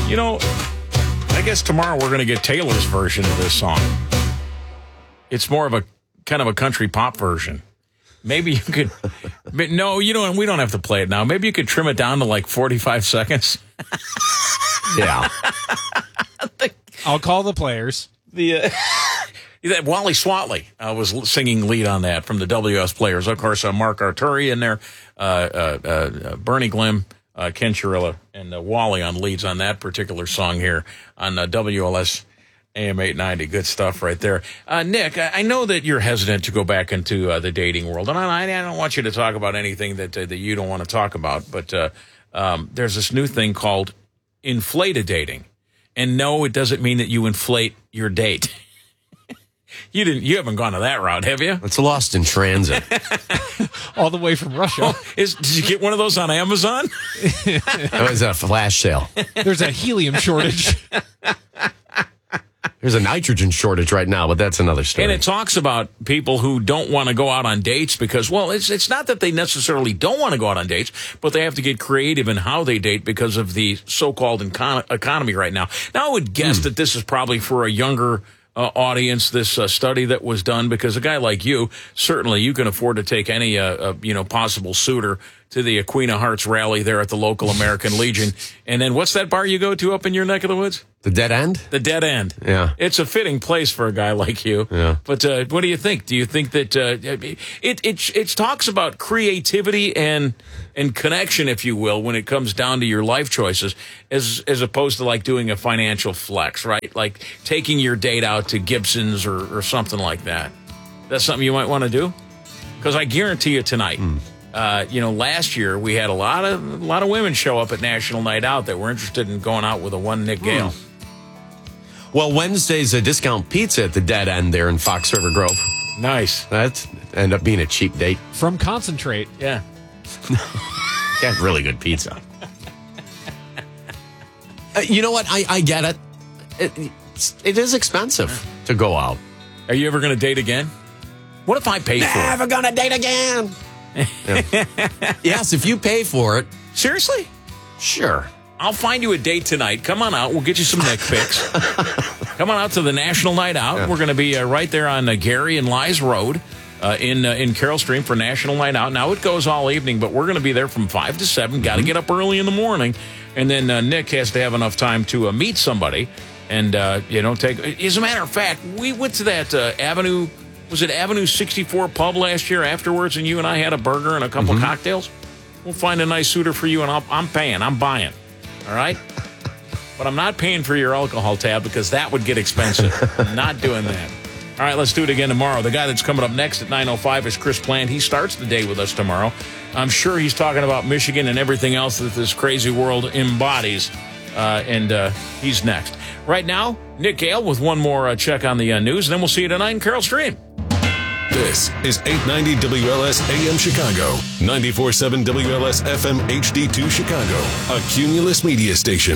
I guess tomorrow we're going to get Taylor's version of this song. It's more of a kind of a country pop version. Maybe you could, but no, we don't have to play it now. Maybe you could trim it down to like 45 seconds. Yeah. I'll call the players. That Wally Swatley was singing lead on that from the WS Players. Of course, Mark Arturi in there, Bernie Glim, Ken Chirilla, and Wally on leads on that particular song here on WLS AM 890. Good stuff right there. Nick, I know that you're hesitant to go back into the dating world, and I don't want you to talk about anything that you don't want to talk about, but there's this new thing called inflated dating. And no, it doesn't mean that you inflate your date. You haven't gone to that route, have you? It's lost in transit. All the way from Russia. Did you get one of those on Amazon? That was a flash sale. There's a helium shortage. There's a nitrogen shortage right now, but that's another story. And it talks about people who don't want to go out on dates because, well, it's not that they necessarily don't want to go out on dates, but they have to get creative in how they date because of the so-called economy right now. Now, I would guess that this is probably for a younger audience, this study that was done, because a guy like you, certainly you can afford to take any possible suitor to the Queen of Hearts rally there at the local American Legion. And then what's that bar you go to up in your neck of the woods? The Dead End? The Dead End. Yeah. It's a fitting place for a guy like you. Yeah. But what do you think? Do you think that it talks about creativity and connection, if you will, when it comes down to your life choices, as opposed to like doing a financial flex, right? Like taking your date out to Gibson's or something like that. That's something you might want to do? Because I guarantee you tonight, last year we had a lot of women show up at National Night Out that were interested in going out with a one Nick Gale. Well, Wednesday's a discount pizza at the Dead End there in Fox River Grove. Nice. That ended up being a cheap date. From Concentrate. Yeah. Got really good pizza. You know what? I get it. It is expensive to go out. Are you ever going to date again? What if I pay for it? Never going to date again. Yeah. Yes, if you pay for it. Seriously? Sure. I'll find you a date tonight. Come on out. We'll get you some Nick pics. Come on out to the National Night Out. Yeah. We're going to be right there on Gary and Lies Road in Carroll Stream for National Night Out. Now, it goes all evening, but we're going to be there from 5 to 7. Got to get up early in the morning. And then Nick has to have enough time to meet somebody and, take... As a matter of fact, we went to that Avenue 64 pub last year afterwards, and you and I had a burger and a couple of cocktails. We'll find a nice suitor for you, and I'm paying. I'm buying. All right? But I'm not paying for your alcohol tab because that would get expensive. I'm not doing that. All right, let's do it again tomorrow. The guy that's coming up next at 9:05 is Chris Plant. He starts the day with us tomorrow. I'm sure he's talking about Michigan and everything else that this crazy world embodies. And he's next. Right now, Nick Gale with one more check on the news, and then we'll see you tonight in Carroll Stream. This is 890 WLS AM Chicago, 94.7 WLS FM HD2 Chicago, a Cumulus media station.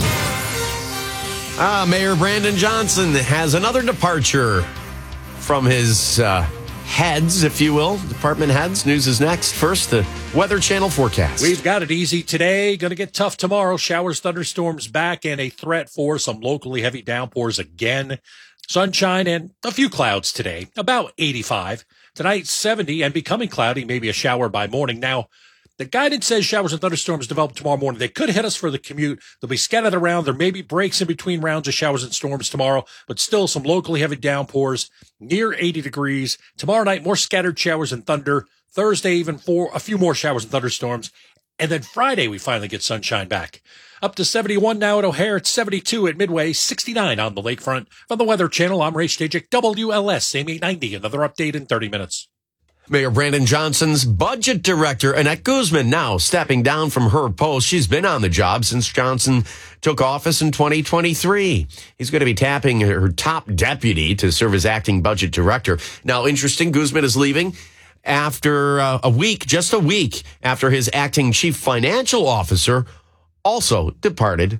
Mayor Brandon Johnson has another departure from his heads, if you will, department heads. News is next. First, the Weather Channel forecast. We've got it easy today. Going to get tough tomorrow. Showers, thunderstorms back, and a threat for some locally heavy downpours again. Sunshine and a few clouds today, about 85. Tonight, 70 and becoming cloudy, maybe a shower by morning. Now, the guidance says showers and thunderstorms develop tomorrow morning. They could hit us for the commute. They'll be scattered around. There may be breaks in between rounds of showers and storms tomorrow, but still some locally heavy downpours near 80 degrees. Tomorrow night, more scattered showers and thunder. Thursday, even a few more showers and thunderstorms. And then Friday, we finally get sunshine back. Up to 71 now at O'Hare. It's 72 at Midway, 69 on the lakefront. From the Weather Channel, I'm Ray Stajic, WLS, AM 890. Another update in 30 minutes. Mayor Brandon Johnson's budget director, Annette Guzman, now stepping down from her post. She's been on the job since Johnson took office in 2023. He's going to be tapping her top deputy to serve as acting budget director. Now, interesting, Guzman is leaving after just a week after his acting chief financial officer also departed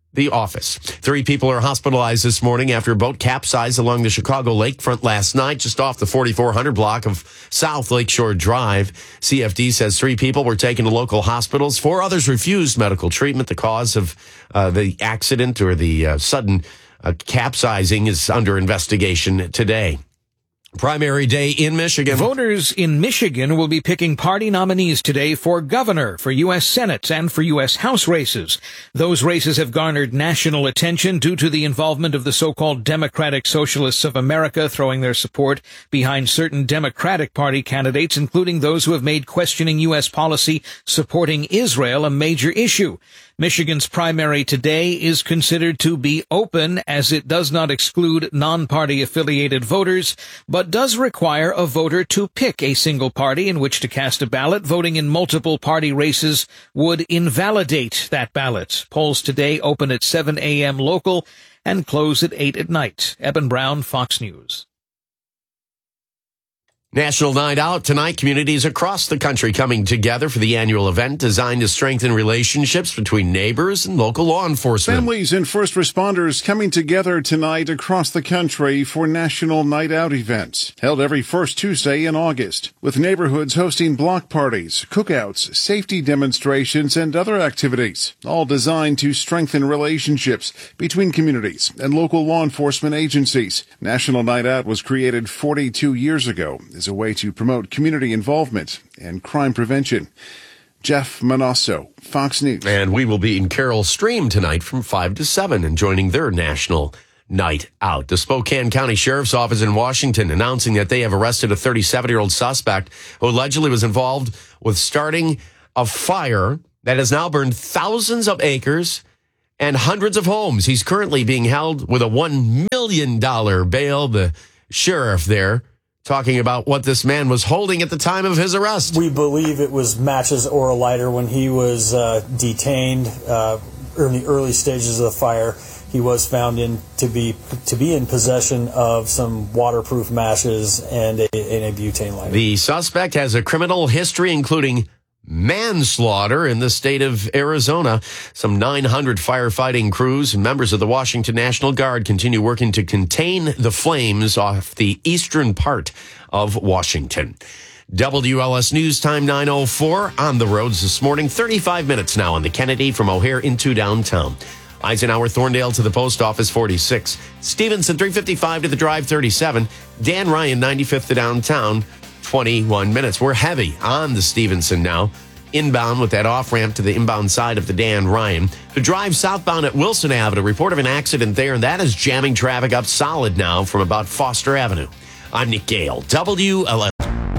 the office. 3 people are hospitalized this morning after a boat capsized along the Chicago lakefront last night, just off the 4400 block of South Lakeshore Drive. CFD says 3 people were taken to local hospitals. 4 others refused medical treatment. The cause of the accident or the sudden capsizing is under investigation today. Primary day in Michigan. Voters in Michigan will be picking party nominees today for governor, for U.S. Senate, and for U.S. House races. Those races have garnered national attention due to the involvement of the so-called Democratic Socialists of America throwing their support behind certain Democratic Party candidates, including those who have made questioning U.S. policy supporting Israel a major issue. Michigan's primary today is considered to be open as it does not exclude non-party affiliated voters, but does require a voter to pick a single party in which to cast a ballot. Voting in multiple party races would invalidate that ballot. Polls today open at 7 a.m. local and close at 8 at night. Eben Brown, Fox News. National Night Out tonight. Communities across the country coming together for the annual event designed to strengthen relationships between neighbors and local law enforcement. Families and first responders coming together tonight across the country for National Night Out events held every first Tuesday in August, with neighborhoods hosting block parties, cookouts, safety demonstrations, and other activities, all designed to strengthen relationships between communities and local law enforcement agencies. National Night Out was created 42 years ago as a way to promote community involvement and crime prevention. Jeff Manasso, Fox News. And we will be in Carroll Stream tonight from 5 to 7 and joining their National Night Out. The Spokane County Sheriff's Office in Washington announcing that they have arrested a 37-year-old suspect who allegedly was involved with starting a fire that has now burned thousands of acres and hundreds of homes. He's currently being held with a $1 million bail. The sheriff there talking about what this man was holding at the time of his arrest. We believe it was matches or a lighter. When he was detained in the early stages of the fire, he was found to be in possession of some waterproof matches and a butane lighter. The suspect has a criminal history, including manslaughter in the state of Arizona. Some 900 firefighting crews and members of the Washington National Guard continue working to contain the flames off the eastern part of Washington. WLS News Time 9:04 on the roads this morning. 35 minutes now on the Kennedy from O'Hare into downtown. Eisenhower Thorndale to the post office 46. Stevenson 355 to the drive 37. Dan Ryan 95th to downtown 21 minutes. We're heavy on the Stevenson now. Inbound with that off-ramp to the inbound side of the Dan Ryan. The drive southbound at Wilson Avenue. Report of an accident there, and that is jamming traffic up solid now from about Foster Avenue. I'm Nick Gale, WLS.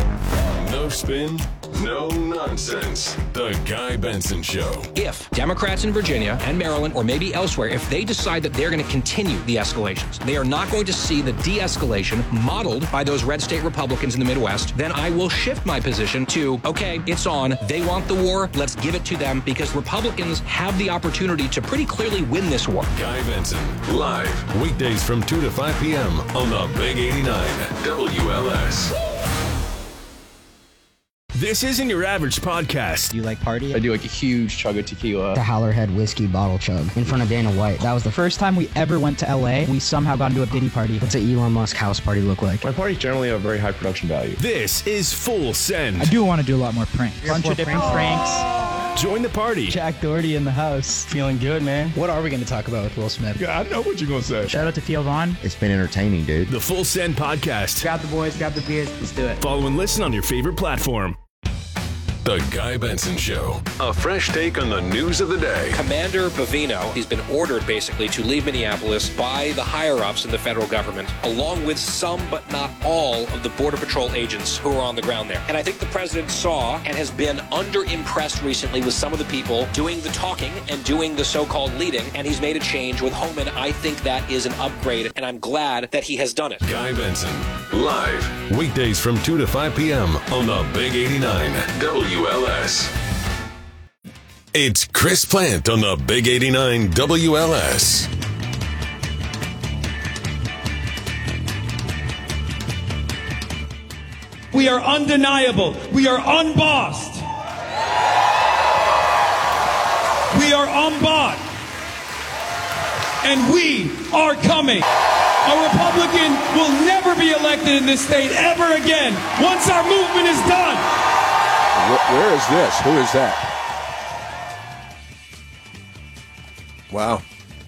No spin, no nonsense. The Guy Benson Show. If Democrats in Virginia and Maryland, or maybe elsewhere, if they decide that they're going to continue the escalations, they are not going to see the de-escalation modeled by those red state Republicans in the Midwest, then I will shift my position to, okay, it's on. They want the war. Let's give it to them, because Republicans have the opportunity to pretty clearly win this war. Guy Benson, live, weekdays from 2 to 5 p.m. on the Big 89 WLS. This isn't your average podcast. Do you like party? I do like a huge chug of tequila. The Howlerhead whiskey bottle chug in front of Dana White. That was the first time we ever went to LA. We somehow got into a Diddy party. What's an Elon Musk house party look like? My parties generally have very high production value. This is Full Send. I do want to do a lot more pranks. Bunch of different pranks. Join the party. Jack Doherty in the house. Feeling good, man. What are we going to talk about with Will Smith? Yeah, I know what you're going to say. Shout out to Theo Vaughn. It's been entertaining, dude. The Full Send podcast. Grab the boys, grab the beers. Let's do it. Follow and listen on your favorite platform. The Guy Benson Show. A fresh take on the news of the day. Commander Bavino, he's been ordered basically to leave Minneapolis by the higher-ups in the federal government, along with some but not all of the Border Patrol agents who are on the ground there. And I think the president saw and has been under-impressed recently with some of the people doing the talking and doing the so-called leading, and he's made a change with Homan. I think that is an upgrade, and I'm glad that he has done it. Guy Benson, live, weekdays from 2 to 5 p.m. on the Big 89 WLS. It's Chris Plant on the Big 89 WLS. We are undeniable. We are unbossed. We are unbought. and we are coming. A Republican will never be elected in this state ever again once our movement is done. Where is this? Who is that? Wow.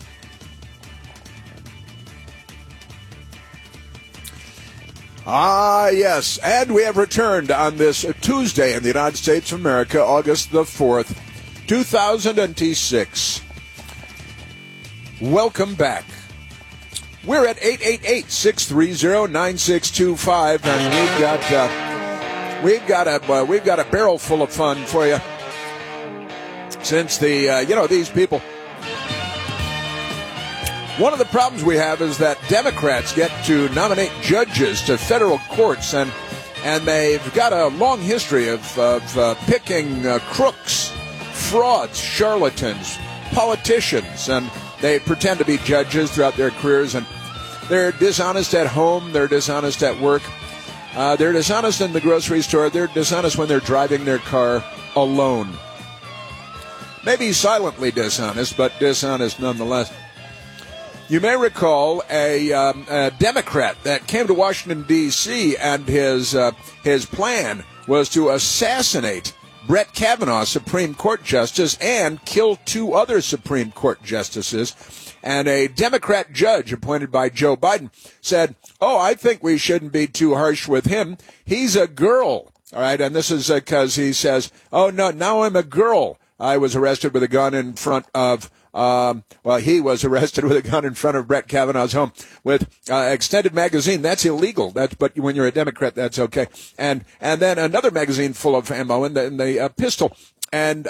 Yes, and we have returned on this Tuesday in the United States of America, August the 4th, 2006. Welcome back. We're at 888-630-9625, and we've got a barrel full of fun for you. Since these people. One of the problems we have is that Democrats get to nominate judges to federal courts, and they've got a long history of picking crooks, frauds, charlatans, politicians, and they pretend to be judges throughout their careers, and they're dishonest at home, they're dishonest at work, they're dishonest in the grocery store, they're dishonest when they're driving their car alone. Maybe silently dishonest, but dishonest nonetheless. You may recall a Democrat that came to Washington, D.C., and his plan was to assassinate Brett Kavanaugh, Supreme Court Justice, and kill two other Supreme Court justices. And a Democrat judge appointed by Joe Biden said, I think we shouldn't be too harsh with him. He's a girl. All right, and this is because he says, no, now I'm a girl. I was arrested with a gun in front of he was arrested with a gun in front of Brett Kavanaugh's home with extended magazine. That's illegal. But when you're a Democrat, that's okay. And then another magazine full of ammo and the pistol. And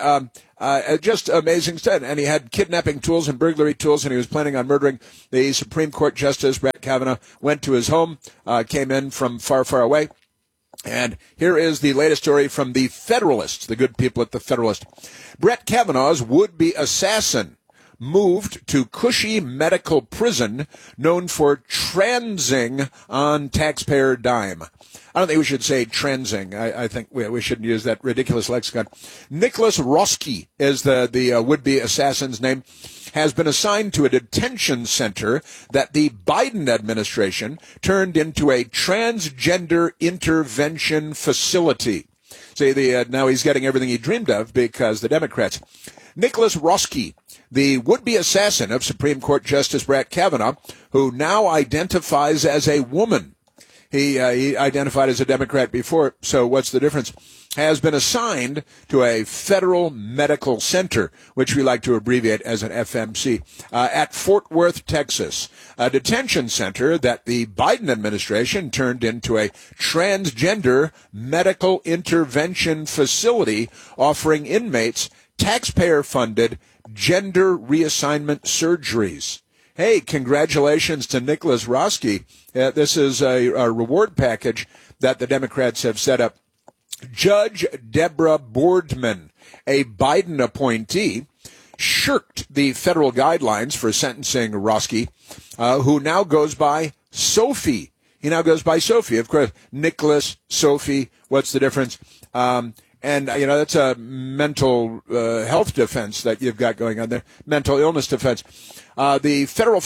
just amazing stuff. And he had kidnapping tools and burglary tools, and he was planning on murdering the Supreme Court Justice Brett Kavanaugh. Went to his home, came in from far, far away. And here is the latest story from the Federalist, the good people at the Federalist. Brett Kavanaugh's would-be assassin moved to cushy medical prison known for transing on taxpayer dime. I don't think we should say transing. I think we shouldn't use that ridiculous lexicon. Nicholas Roski is the would-be assassin's name. Has been assigned to a detention center that the Biden administration turned into a transgender intervention facility. See, now he's getting everything he dreamed of because the Democrats. Nicholas Roski, the would-be assassin of Supreme Court Justice Brett Kavanaugh, who now identifies as a woman. He identified as a Democrat before, so what's the difference? Has been assigned to a federal medical center, which we like to abbreviate as an FMC, at Fort Worth, Texas, a detention center that the Biden administration turned into a transgender medical intervention facility offering inmates taxpayer-funded gender reassignment surgeries. Hey, congratulations to Nicholas Roski. This is a reward package that the Democrats have set up. Judge Deborah Boardman, a Biden appointee, shirked the federal guidelines for sentencing Roski, who now goes by Sophie. He now goes by Sophie. Of course, Nicholas, Sophie, what's the difference? And, that's a mental health defense that you've got going on there, mental illness defense. The federal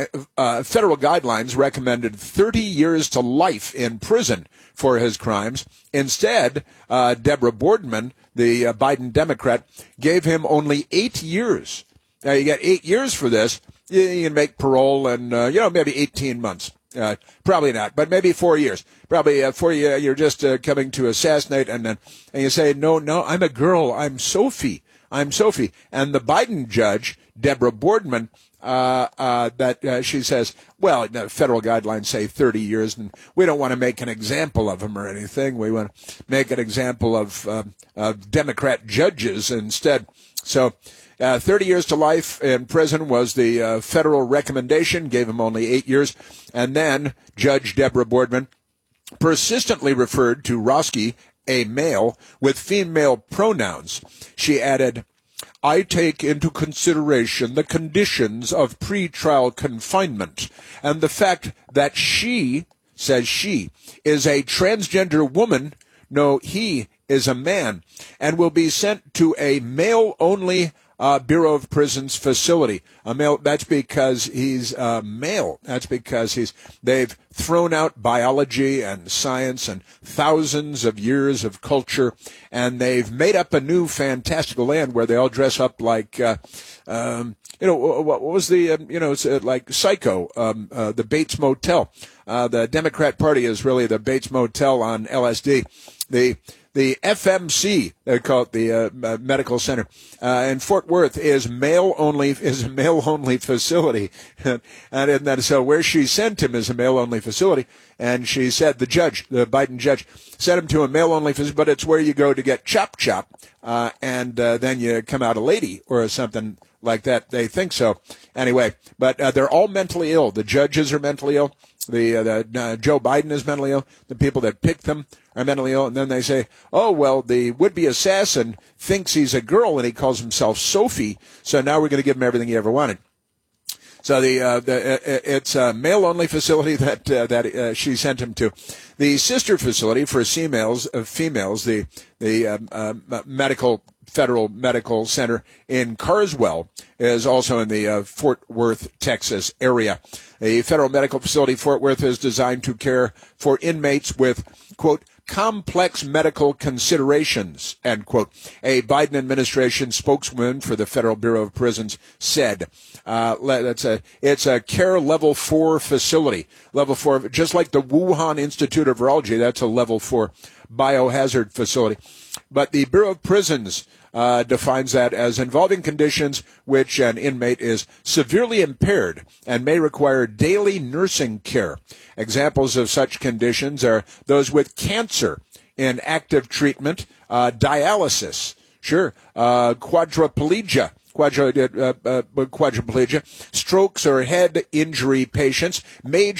guidelines recommended 30 years to life in prison for his crimes. Instead, Deborah Boardman, the Biden Democrat, gave him only 8 years. Now, you get 8 years for this. You can make parole and, maybe 18 months. Probably not, but maybe 4 years. Probably 4 years, you're just coming to assassinate, and you say, no, I'm a girl. I'm Sophie. And the Biden judge, Deborah Boardman, she says, well, the federal guidelines say 30 years, and we don't want to make an example of him or anything. We want to make an example of Democrat judges instead. So 30 years to life in prison was the federal recommendation, gave him only 8 years. And then Judge Deborah Boardman persistently referred to Roski, a male, with female pronouns. She added, I take into consideration the conditions of pretrial confinement and the fact that she, says she, is a transgender woman. No, he is a man, and will be sent to a male-only Bureau of Prisons facility. A male. That's because he's male. That's because they've thrown out biology and science and thousands of years of culture, and they've made up a new fantastical land where they all dress up like, what was the, it's like Psycho, the Bates Motel. The Democrat Party is really the Bates Motel on LSD. The FMC, they call it the medical center, in Fort Worth is a male only facility, and then so where she sent him is a male only facility, and she said the Biden judge sent him to a male only facility, but it's where you go to get chop, and then you come out a lady or something like that. They think so anyway, but they're all mentally ill. The judges are mentally ill. The Joe Biden is mentally ill. The people that picked them are mentally ill. And then they say, oh, well, the would-be assassin thinks he's a girl and he calls himself Sophie. So now we're going to give him everything he ever wanted. So it's a male-only facility that she sent him to. The sister facility for females, the Federal Medical Center in Carswell is also in the Fort Worth, Texas area. The Federal Medical Facility Fort Worth is designed to care for inmates with, quote, complex medical considerations, end quote. A Biden administration spokeswoman for the Federal Bureau of Prisons said, it's a care level 4 facility. Level 4, just like the Wuhan Institute of Virology, that's a level 4 biohazard facility. But the Bureau of Prisons defines that as involving conditions which an inmate is severely impaired and may require daily nursing care. Examples of such conditions are those with cancer in active treatment, dialysis, quadriplegia, strokes or head injury patients, major